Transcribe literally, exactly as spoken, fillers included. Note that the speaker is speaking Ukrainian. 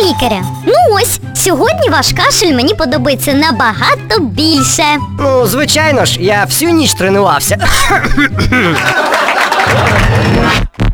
лікаря. Ну ось, сьогодні ваш кашель мені подобається набагато більше. Ну, звичайно ж, я всю ніч тренувався.